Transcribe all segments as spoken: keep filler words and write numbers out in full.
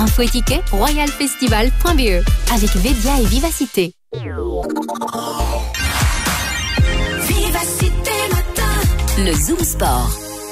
Info et tickets, royal festival point b e. Avec Vedia et Vivacité. Vivacité Matin. Le Zoom Sport.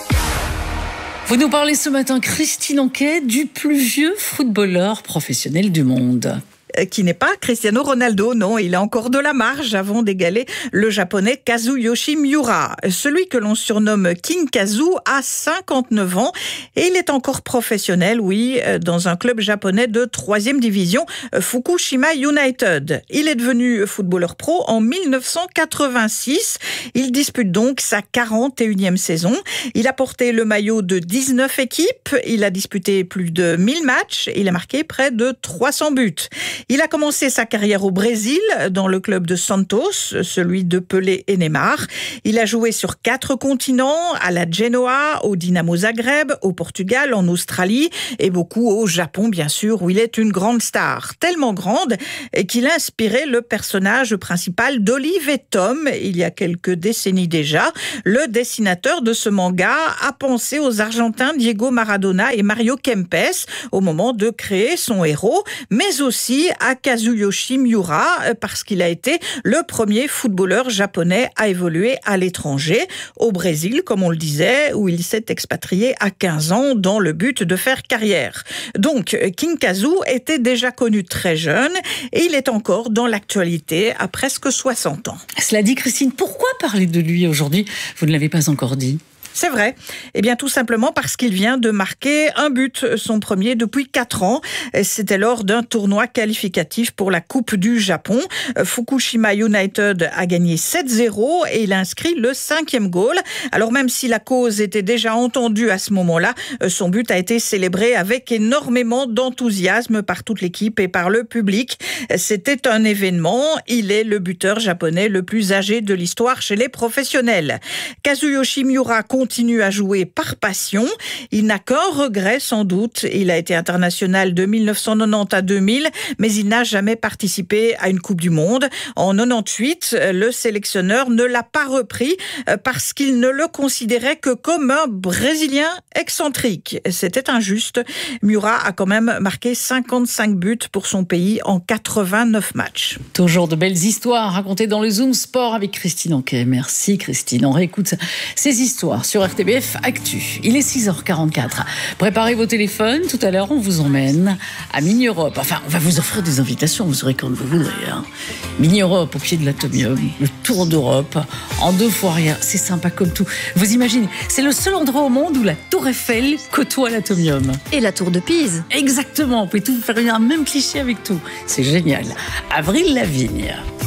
Vous nous parlez ce matin, Christine Anquet, du plus vieux footballeur professionnel du monde. Qui n'est pas Cristiano Ronaldo, non, il a encore de la marge avant d'égaler le japonais Kazuyoshi Miura. Celui que l'on surnomme King Kazu a cinquante-neuf ans et il est encore professionnel, oui, dans un club japonais de troisième division, Fukushima United. Il est devenu footballeur pro en mille neuf cent quatre-vingt-six. Il dispute donc sa quarante et unième saison. Il a porté le maillot de dix-neuf équipes, il a disputé plus de mille matchs, il a marqué près de trois cents buts. Il a commencé sa carrière au Brésil, dans le club de Santos, celui de Pelé et Neymar. Il a joué sur quatre continents, à la Genoa, au Dinamo Zagreb, au Portugal, en Australie et beaucoup au Japon, bien sûr, où il est une grande star. Tellement grande qu'il a inspiré le personnage principal d'Olive et Tom, il y a quelques décennies déjà. Le dessinateur de ce manga a pensé aux Argentins Diego Maradona et Mario Kempes au moment de créer son héros, mais aussi à Kazuyoshi Miura, parce qu'il a été le premier footballeur japonais à évoluer à l'étranger, au Brésil, comme on le disait, où il s'est expatrié à quinze ans dans le but de faire carrière. Donc, King Kazu était déjà connu très jeune et il est encore dans l'actualité à presque soixante ans. Cela dit, Christine, pourquoi parler de lui aujourd'hui ? Vous ne l'avez pas encore dit. C'est vrai. Eh bien, tout simplement parce qu'il vient de marquer un but, son premier depuis quatre ans. C'était lors d'un tournoi qualificatif pour la Coupe du Japon. Fukushima United a gagné sept zéro et il a inscrit le cinquième goal. Alors, même si la cause était déjà entendue à ce moment-là, son but a été célébré avec énormément d'enthousiasme par toute l'équipe et par le public. C'était un événement. Il est le buteur japonais le plus âgé de l'histoire chez les professionnels. Kazuyoshi Miura continue à jouer par passion. Il n'a qu'un regret sans doute. Il a été international de mille neuf cent quatre-vingt-dix à deux mille, mais il n'a jamais participé à une Coupe du Monde. En quatre-vingt-dix-huit, le sélectionneur ne l'a pas repris parce qu'il ne le considérait que comme un Brésilien excentrique. C'était injuste. Miura a quand même marqué cinquante-cinq buts pour son pays en quatre-vingt-neuf matchs. Toujours de belles histoires racontées dans le Zoom Sport avec Christine Anquet. Merci Christine. On réécoute ces histoires sur R T B F Actu. Il est six heures quarante-quatre. Préparez vos téléphones. Tout à l'heure, on vous emmène à Mini-Europe. Enfin, on va vous offrir des invitations. Vous aurez quand vous voudrez. Hein. Mini-Europe au pied de l'Atomium. Le Tour d'Europe en deux fois rien. C'est sympa comme tout. Vous imaginez, c'est le seul endroit au monde où la Tour Eiffel côtoie l'Atomium. Et la Tour de Pise. Exactement. Vous pouvez tout faire un même cliché avec tout. C'est génial. Avril Lavigne.